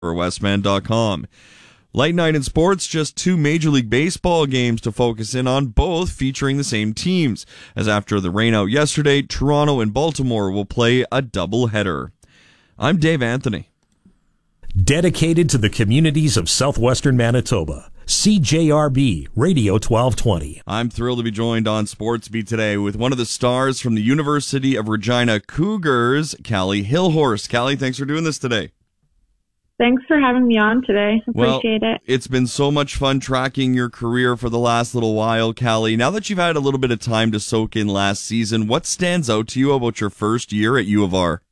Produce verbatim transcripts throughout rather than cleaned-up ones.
for Westman dot com. Light night in sports, just two Major League Baseball games to focus in on, both featuring the same teams. As after the rainout yesterday, Toronto and Baltimore will play a doubleheader. I'm Dave Anthony. Dedicated to the communities of southwestern Manitoba, C J R B Radio twelve twenty. I'm thrilled to be joined on Sports Beat today with one of the stars from the University of Regina Cougars, Callie Hillhorst. Callie, thanks for doing this today. Thanks for having me on today. Appreciate well, it. It's been so much fun tracking your career for the last little while, Callie. Now that you've had a little bit of time to soak in last season, what stands out to you about your first year at U of R?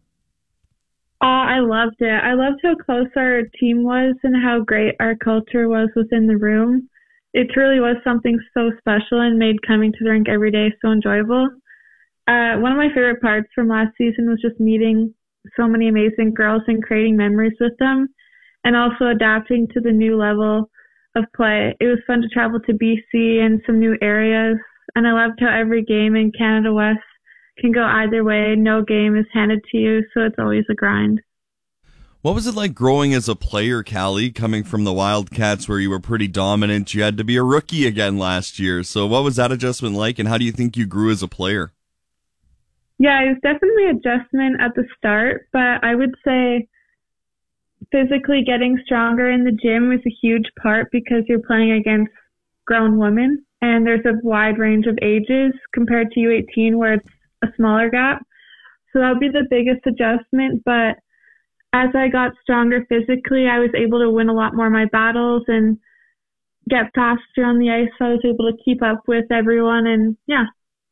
Uh, I loved it. I loved how close our team was and how great our culture was within the room. It truly was something so special and made coming to the rink every day so enjoyable. Uh, one of my favorite parts from last season was just meeting so many amazing girls and creating memories with them, and also adapting to the new level of play. It was fun to travel to B C and some new areas, and I loved how every game in Canada West can go either way. No game is handed to you, so it's always a grind. What was it like growing as a player, Callie, coming from the Wildcats where you were pretty dominant? You had to be a rookie again last year. So what was that adjustment like, and how do you think you grew as a player? Yeah, it was definitely an adjustment at the start, but I would say physically getting stronger in the gym is a huge part because you're playing against grown women, and there's a wide range of ages compared to U eighteen where it's a smaller gap. So that would be the biggest adjustment, but as I got stronger physically, I was able to win a lot more of my battles and get faster on the ice, so I was able to keep up with everyone, and yeah.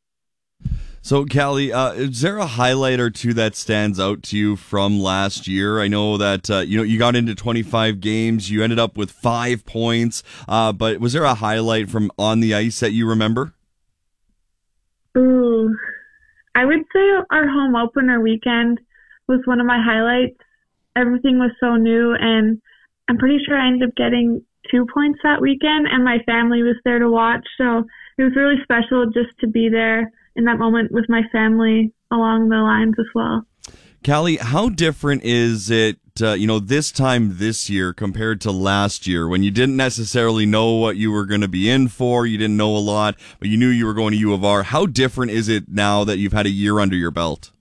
So, Callie, uh, is there a highlight or two that stands out to you from last year? I know that uh, you know you got into twenty-five games, you ended up with five points, uh, but was there a highlight from on the ice that you remember? Ooh, I would say our home opener weekend was one of my highlights. Everything was so new, and I'm pretty sure I ended up getting two points that weekend, and my family was there to watch, so it was really special just to be there in that moment with my family along the lines as well. Callie, how different is it, uh, you know, this time this year compared to last year when you didn't necessarily know what you were going to be in for, you didn't know a lot, but you knew you were going to U of R. How different is it now that you've had a year under your belt?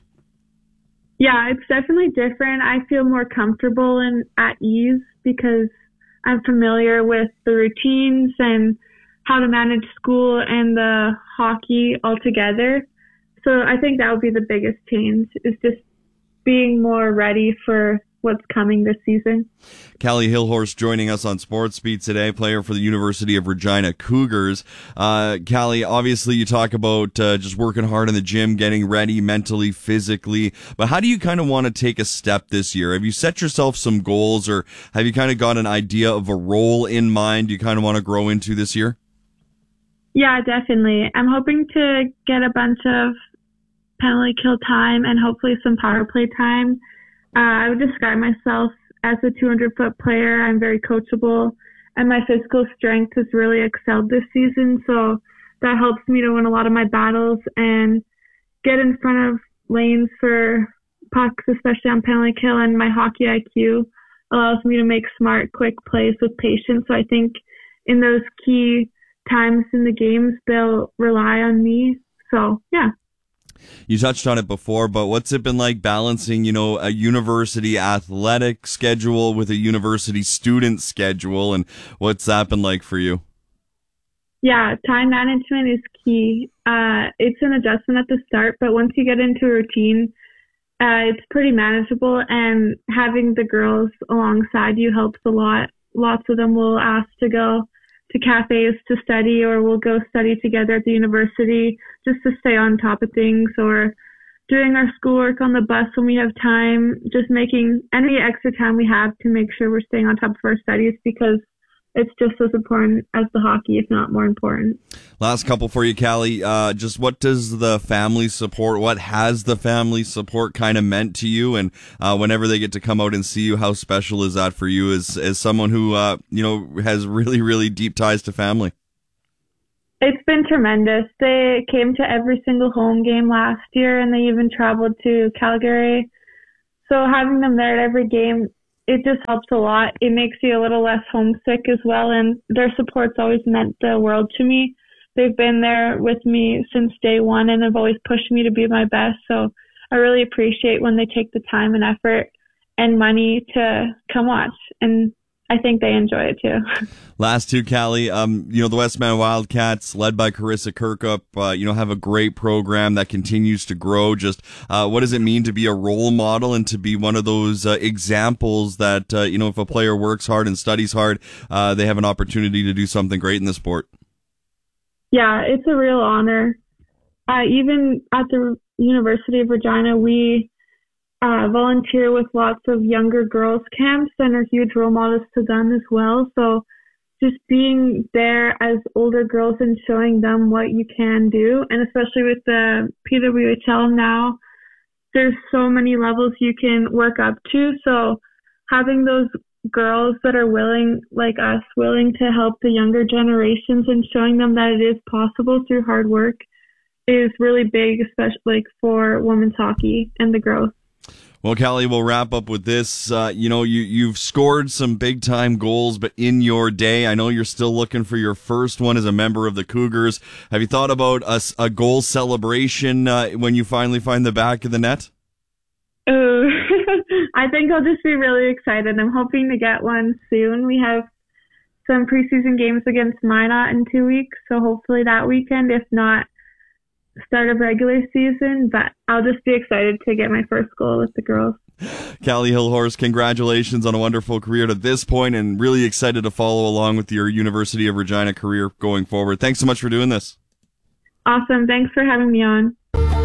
Yeah, it's definitely different. I feel more comfortable and at ease because I'm familiar with the routines and how to manage school and the hockey altogether. So I think that would be the biggest change, is just being more ready for what's coming this season. Callie Hillhorst joining us on Sports Beat today, player for the University of Regina Cougars. Uh, Callie, obviously you talk about uh, just working hard in the gym, getting ready mentally, physically, but how do you kind of want to take a step this year? Have you set yourself some goals, or have you kind of got an idea of a role in mind you kind of want to grow into this year? Yeah, definitely. I'm hoping to get a bunch of penalty kill time and hopefully some power play time. Uh, I would describe myself as a two hundred foot player. I'm very coachable, and my physical strength has really excelled this season. So that helps me to win a lot of my battles and get in front of lanes for pucks, especially on penalty kill. And my hockey I Q allows me to make smart, quick plays with patience. So I think in those key times in the games, they'll rely on me. So, yeah. You touched on it before, but what's it been like balancing, you know, a university athletic schedule with a university student schedule, and what's that been like for you? Yeah, time management is key. Uh, it's an adjustment at the start, but once you get into a routine, uh, it's pretty manageable, and having the girls alongside you helps a lot. Lots of them will ask to go to cafes to study, or we'll go study together at the university just to stay on top of things, or doing our schoolwork on the bus when we have time, just making any extra time we have to make sure we're staying on top of our studies, because it's just as important as the hockey, if not more important. Last couple for you, Callie. Uh, just what does the family support, what has the family support kind of meant to you? And uh, whenever they get to come out and see you, how special is that for you as, as someone who, uh, you know, has really, really deep ties to family? It's been tremendous. They came to every single home game last year, and they even traveled to Calgary. So having them there at every game it just helps a lot. It makes you a little less homesick as well, and their support's always meant the world to me. They've been there with me since day one and have always pushed me to be my best. So I really appreciate when they take the time and effort and money to come watch, and I think they enjoy it too. Last two, Callie. Um, you know, the Westman Wildcats, led by Carissa Kirkup, uh, you know, have a great program that continues to grow. Just uh, what does it mean to be a role model and to be one of those uh, examples that, uh, you know, if a player works hard and studies hard, uh, they have an opportunity to do something great in the sport? Yeah, it's a real honor. Uh, even at the University of Regina, we Uh, volunteer with lots of younger girls camps and are huge role models to them as well. So just being there as older girls and showing them what you can do, and especially with the P W H L now, there's so many levels you can work up to. So having those girls that are willing, like us, willing to help the younger generations and showing them that it is possible through hard work is really big, especially like for women's hockey and the growth. Well, Callie, we'll wrap up with this. Uh, you know, you, you've scored some big-time goals, but in your day, I know you're still looking for your first one as a member of the Cougars. Have you thought about a, a goal celebration uh, when you finally find the back of the net? Ooh, I think I'll just be really excited. I'm hoping to get one soon. We have some preseason games against Minot in two weeks, so hopefully that weekend, if not start of regular season, but I'll just be excited to get my first goal with the girls. Callie Hillhorst, congratulations on a wonderful career to this point, and really excited to follow along with your University of Regina career going forward. Thanks so much for doing this. Awesome. Thanks for having me on.